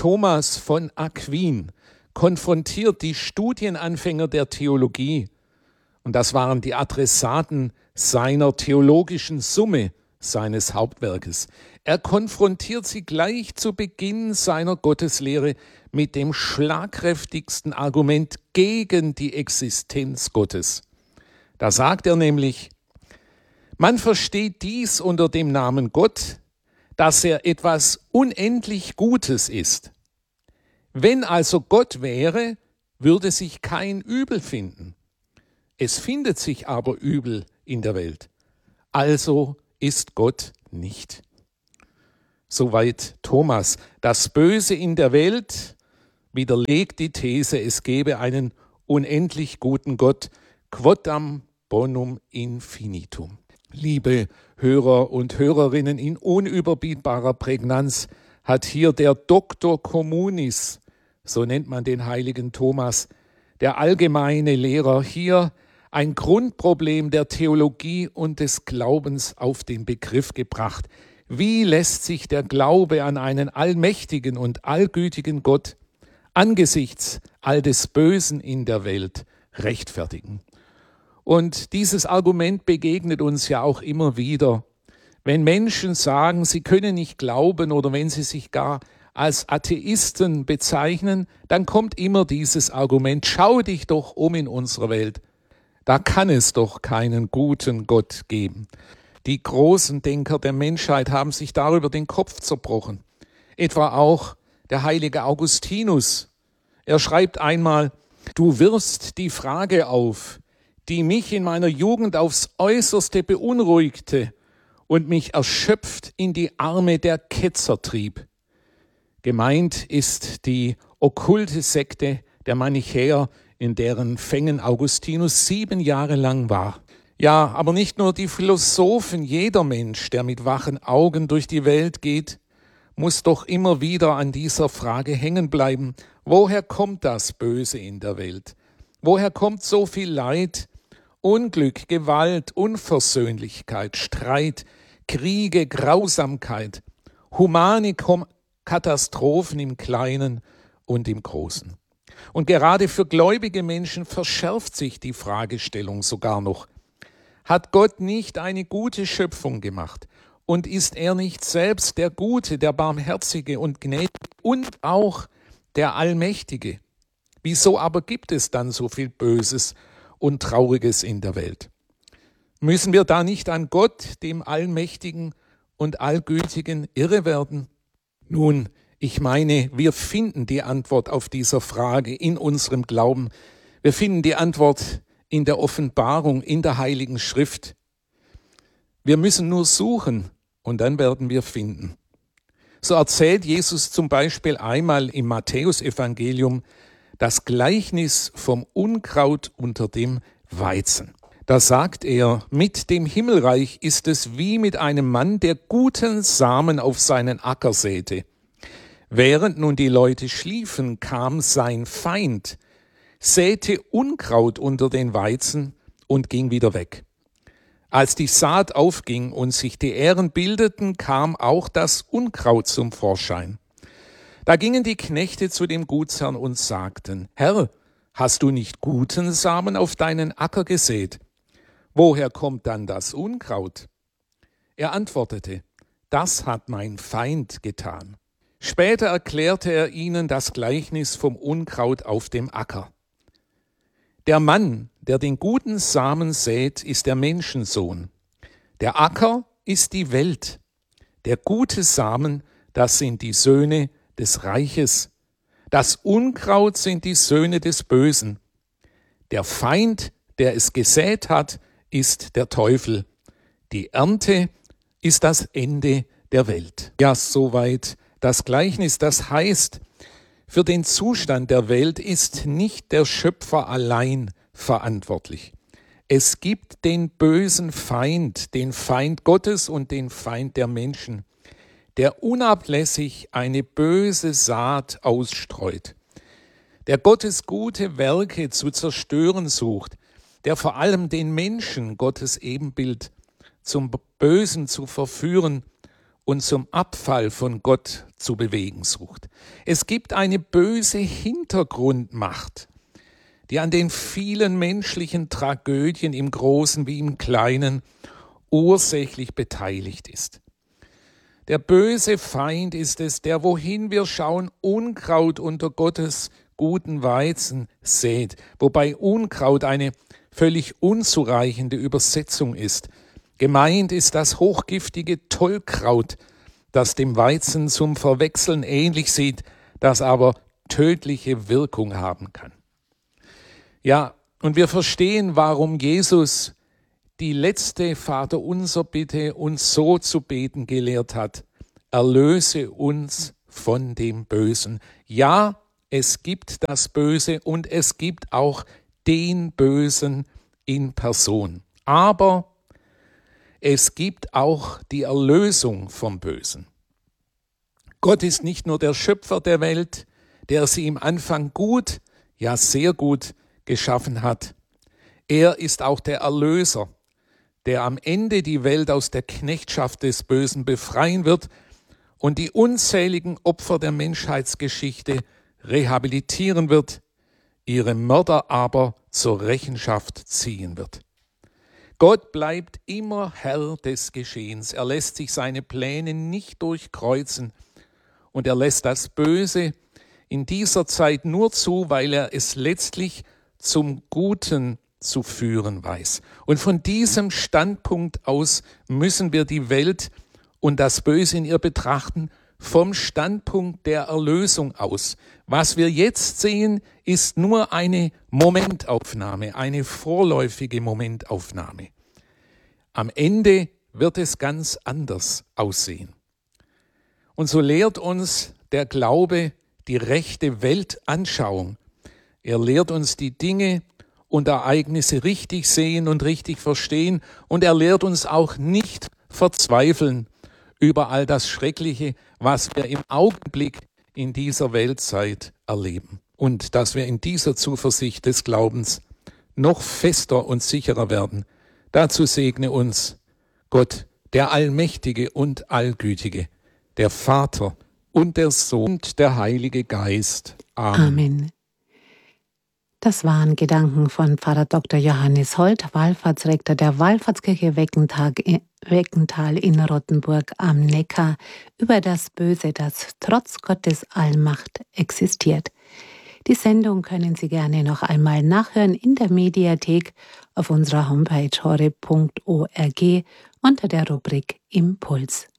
Thomas von Aquin konfrontiert die Studienanfänger der Theologie, und das waren die Adressaten seiner theologischen Summe, seines Hauptwerkes. Er konfrontiert sie gleich zu Beginn seiner Gotteslehre mit dem schlagkräftigsten Argument gegen die Existenz Gottes. Da sagt er nämlich: Man versteht dies unter dem Namen Gott, dass er etwas unendlich Gutes ist. Wenn also Gott wäre, würde sich kein Übel finden. Es findet sich aber Übel in der Welt. Also ist Gott nicht. Soweit Thomas. Das Böse in der Welt widerlegt die These, es gebe einen unendlich guten Gott, quodam bonum infinitum. Liebe Hörer und Hörerinnen, in unüberbietbarer Prägnanz hat hier der Doctor Communis, so nennt man den heiligen Thomas, der allgemeine Lehrer, hier ein Grundproblem der Theologie und des Glaubens auf den Begriff gebracht. Wie lässt sich der Glaube an einen allmächtigen und allgütigen Gott angesichts all des Bösen in der Welt rechtfertigen? Und dieses Argument begegnet uns ja auch immer wieder, wenn Menschen sagen, sie können nicht glauben oder wenn sie sich gar als Atheisten bezeichnen, dann kommt immer dieses Argument: Schau dich doch um in unserer Welt. Da kann es doch keinen guten Gott geben. Die großen Denker der Menschheit haben sich darüber den Kopf zerbrochen. Etwa auch der heilige Augustinus. Er schreibt einmal: Du wirfst die Frage auf, die mich in meiner Jugend aufs Äußerste beunruhigte und mich erschöpft in die Arme der Ketzer trieb. Gemeint ist die okkulte Sekte der Manichäer, in deren Fängen Augustinus 7 Jahre lang war. Ja, aber nicht nur die Philosophen, jeder Mensch, der mit wachen Augen durch die Welt geht, muss doch immer wieder an dieser Frage hängen bleiben: Woher kommt das Böse in der Welt? Woher kommt so viel Leid, Unglück, Gewalt, Unversöhnlichkeit, Streit, Kriege, Grausamkeit, humane Katastrophen im Kleinen und im Großen? Und gerade für gläubige Menschen verschärft sich die Fragestellung sogar noch: Hat Gott nicht eine gute Schöpfung gemacht? Und ist er nicht selbst der Gute, der Barmherzige und Gnädige und auch der Allmächtige? Wieso aber gibt es dann so viel Böses und Trauriges in der Welt? Müssen wir da nicht an Gott, dem Allmächtigen und Allgütigen, irre werden? Nun, ich meine, wir finden die Antwort auf diese Frage in unserem Glauben. Wir finden die Antwort in der Offenbarung, in der Heiligen Schrift. Wir müssen nur suchen und dann werden wir finden. So erzählt Jesus zum Beispiel einmal im Matthäusevangelium das Gleichnis vom Unkraut unter dem Weizen. Da sagt er: Mit dem Himmelreich ist es wie mit einem Mann, der guten Samen auf seinen Acker säte. Während nun die Leute schliefen, kam sein Feind, säte Unkraut unter den Weizen und ging wieder weg. Als die Saat aufging und sich die Ähren bildeten, kam auch das Unkraut zum Vorschein. Da gingen die Knechte zu dem Gutsherrn und sagten: Herr, hast du nicht guten Samen auf deinen Acker gesät? Woher kommt dann das Unkraut? Er antwortete: Das hat mein Feind getan. Später erklärte er ihnen das Gleichnis vom Unkraut auf dem Acker. Der Mann, der den guten Samen sät, ist der Menschensohn. Der Acker ist die Welt. Der gute Samen, das sind die Söhne des Reiches. Das Unkraut sind die Söhne des Bösen. Der Feind, der es gesät hat, ist der Teufel. Die Ernte ist das Ende der Welt. Ja, soweit das Gleichnis. Das heißt, für den Zustand der Welt ist nicht der Schöpfer allein verantwortlich. Es gibt den bösen Feind, den Feind Gottes und den Feind der Menschen, der unablässig eine böse Saat ausstreut, der Gottes gute Werke zu zerstören sucht, der vor allem den Menschen, Gottes Ebenbild, zum Bösen zu verführen und zum Abfall von Gott zu bewegen sucht. Es gibt eine böse Hintergrundmacht, die an den vielen menschlichen Tragödien im Großen wie im Kleinen ursächlich beteiligt ist. Der böse Feind ist es, der, wohin wir schauen, Unkraut unter Gottes guten Weizen sät, wobei Unkraut eine völlig unzureichende Übersetzung ist. Gemeint ist das hochgiftige Tollkraut, das dem Weizen zum Verwechseln ähnlich sieht, das aber tödliche Wirkung haben kann. Ja, und wir verstehen, warum Jesus die letzte Vaterunser-Bitte uns so zu beten gelehrt hat: Erlöse uns von dem Bösen. Ja, es gibt das Böse und es gibt auch den Bösen in Person. Aber es gibt auch die Erlösung vom Bösen. Gott ist nicht nur der Schöpfer der Welt, der sie im Anfang gut, ja sehr gut geschaffen hat. Er ist auch der Erlöser, der am Ende die Welt aus der Knechtschaft des Bösen befreien wird und die unzähligen Opfer der Menschheitsgeschichte rehabilitieren wird, ihre Mörder aber zur Rechenschaft ziehen wird. Gott bleibt immer Herr des Geschehens. Er lässt sich seine Pläne nicht durchkreuzen und er lässt das Böse in dieser Zeit nur zu, weil er es letztlich zum Guten zu führen weiß. Und von diesem Standpunkt aus müssen wir die Welt und das Böse in ihr betrachten, vom Standpunkt der Erlösung aus. Was wir jetzt sehen, ist nur eine Momentaufnahme, eine vorläufige Momentaufnahme. Am Ende wird es ganz anders aussehen. Und so lehrt uns der Glaube die rechte Weltanschauung. Er lehrt uns die Dinge und Ereignisse richtig sehen und richtig verstehen, und er lehrt uns auch nicht verzweifeln über all das Schreckliche, was wir im Augenblick in dieser Weltzeit erleben. Und dass wir in dieser Zuversicht des Glaubens noch fester und sicherer werden. Dazu segne uns Gott, der Allmächtige und Allgütige, der Vater und der Sohn und der Heilige Geist. Amen. Amen. Das waren Gedanken von Pfarrer Dr. Johannes Holt, Wallfahrtsrektor der Wallfahrtskirche Weckental in Rottenburg am Neckar, über das Böse, das trotz Gottes Allmacht existiert. Die Sendung können Sie gerne noch einmal nachhören in der Mediathek auf unserer Homepage horeb.org unter der Rubrik Impuls.